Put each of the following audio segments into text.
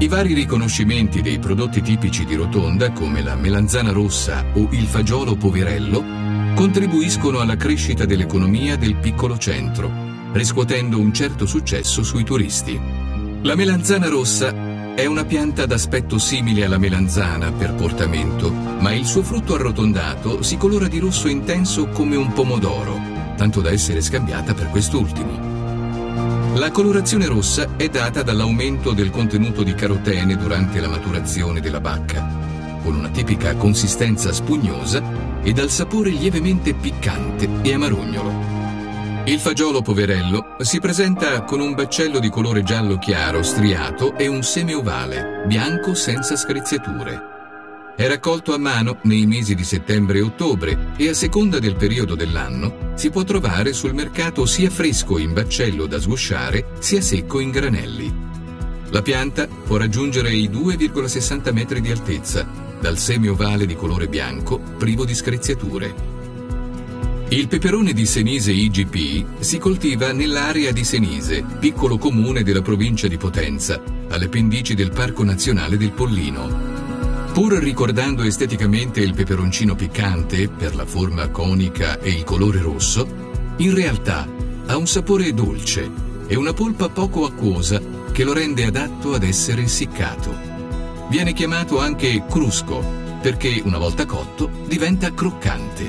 I vari riconoscimenti dei prodotti tipici di Rotonda, come la melanzana rossa o il fagiolo poverello, contribuiscono alla crescita dell'economia del piccolo centro, riscuotendo un certo successo sui turisti. La melanzana rossa è una pianta d'aspetto simile alla melanzana per portamento, ma il suo frutto arrotondato si colora di rosso intenso come un pomodoro, tanto da essere scambiata per quest'ultimo. La colorazione rossa è data dall'aumento del contenuto di carotene durante la maturazione della bacca, con una tipica consistenza spugnosa e dal sapore lievemente piccante e amarognolo. Il fagiolo poverello si presenta con un baccello di colore giallo chiaro striato e un seme ovale, bianco senza screziature. È raccolto a mano nei mesi di settembre e ottobre e a seconda del periodo dell'anno si può trovare sul mercato sia fresco in baccello da sgusciare sia secco in granelli. La pianta può raggiungere i 2,60 metri di altezza, dal seme ovale di colore bianco, privo di screziature. Il peperone di Senise IGP si coltiva nell'area di Senise, piccolo comune della provincia di Potenza, alle pendici del Parco Nazionale del Pollino. Pur ricordando esteticamente il peperoncino piccante per la forma conica e il colore rosso, in realtà ha un sapore dolce e una polpa poco acquosa che lo rende adatto ad essere essiccato. Viene chiamato anche crusco perché una volta cotto diventa croccante.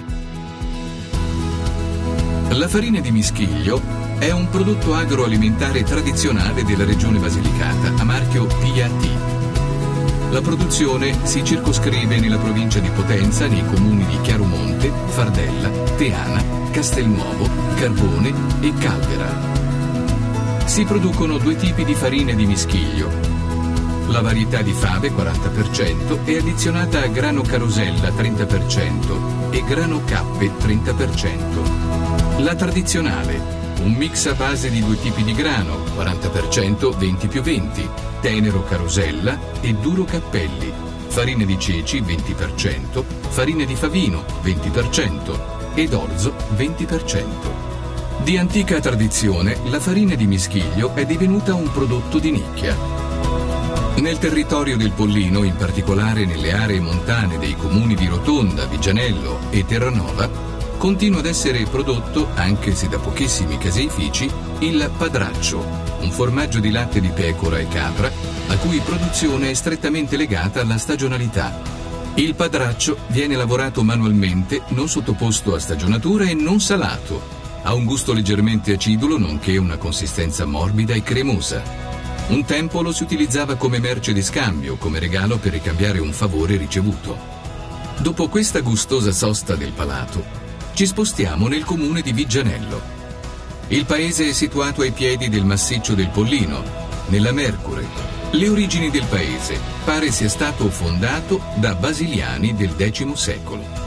La farina di mischiglio è un prodotto agroalimentare tradizionale della regione Basilicata a marchio PAT. La produzione si circoscrive nella provincia di Potenza, nei comuni di Chiaromonte, Fardella, Teana, Castelnuovo, Carbone e Calvera. Si producono due tipi di farina di mischiglio. La varietà di fave 40% è addizionata a grano carosella 30% e grano cappe 30%. La tradizionale, un mix a base di due tipi di grano, 40% 20+20, tenero carosella e duro cappelli, farina di ceci 20%, farina di favino 20% ed orzo 20%. Di antica tradizione, la farina di mischiglio è divenuta un prodotto di nicchia. Nel territorio del Pollino, in particolare nelle aree montane dei comuni di Rotonda, Viggianello e Terranova, continua ad essere prodotto, anche se da pochissimi caseifici, il padraccio, un formaggio di latte di pecora e capra, a cui produzione è strettamente legata alla stagionalità. Il padraccio viene lavorato manualmente, non sottoposto a stagionatura e non salato. Ha un gusto leggermente acidulo, nonché una consistenza morbida e cremosa. Un tempo lo si utilizzava come merce di scambio, come regalo per ricambiare un favore ricevuto. Dopo questa gustosa sosta del palato, ci spostiamo nel comune di Viggianello. Il paese è situato ai piedi del massiccio del Pollino, nella Mercure. Le origini del paese pare sia stato fondato da basiliani del X secolo.